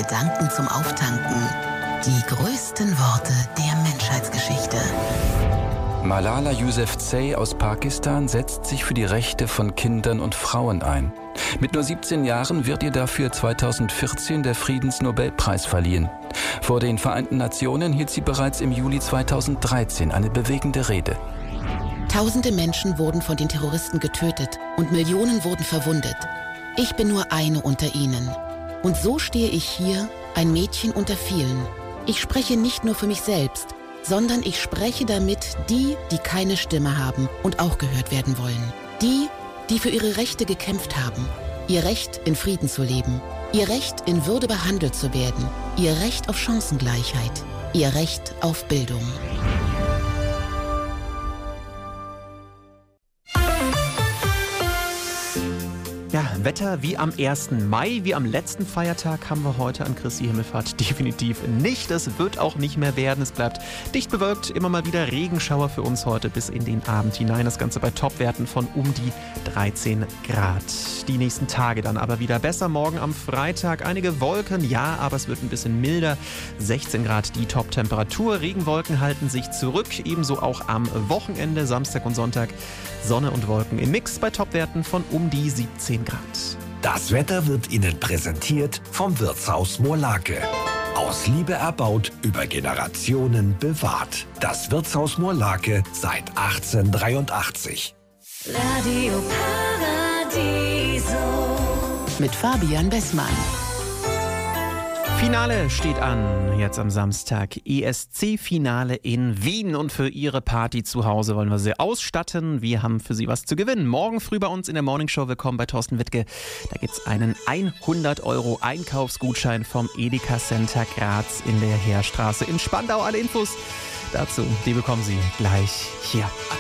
Gedanken zum Auftanken. Die größten Worte der Menschheitsgeschichte. Malala Yousafzai aus Pakistan setzt sich für die Rechte von Kindern und Frauen ein. Mit nur 17 Jahren wird ihr dafür 2014 der Friedensnobelpreis verliehen. Vor den Vereinten Nationen hielt sie bereits im Juli 2013 eine bewegende Rede. Tausende Menschen wurden von den Terroristen getötet und Millionen wurden verwundet. Ich bin nur eine unter ihnen. Und so stehe ich hier, ein Mädchen unter vielen. Ich spreche nicht nur für mich selbst, sondern ich spreche damit die, die keine Stimme haben und auch gehört werden wollen. Die, die für ihre Rechte gekämpft haben. Ihr Recht, in Frieden zu leben. Ihr Recht, in Würde behandelt zu werden. Ihr Recht auf Chancengleichheit. Ihr Recht auf Bildung. Ja, Wetter wie am 1. Mai, wie am letzten Feiertag haben wir heute an Christi Himmelfahrt definitiv nicht. Es wird auch nicht mehr werden. Es bleibt dicht bewölkt, immer mal wieder Regenschauer für uns heute bis in den Abend hinein. Das Ganze bei Topwerten von um die 13 Grad. Die nächsten Tage dann aber wieder besser. Morgen am Freitag einige Wolken, ja, aber es wird ein bisschen milder. 16 Grad die Top-Temperatur. Regenwolken halten sich zurück. Ebenso auch am Wochenende, Samstag und Sonntag. Sonne und Wolken im Mix bei Topwerten von um die 17 Grad. Das Wetter wird Ihnen präsentiert vom Wirtshaus Moorlake. Aus Liebe erbaut, über Generationen bewahrt. Das Wirtshaus Moorlake seit 1883. Radio Paradiso. Mit Fabian Bessmann. Finale steht an, jetzt am Samstag. ESC-Finale in Wien. Und für Ihre Party zu Hause wollen wir Sie ausstatten. Wir haben für Sie was zu gewinnen. Morgen früh bei uns in der Morningshow. Willkommen bei Thorsten Wittke. Da gibt es einen 100 € Einkaufsgutschein vom Edeka Center Graz in der Heerstraße in Spandau. Alle Infos dazu, die bekommen Sie gleich hier.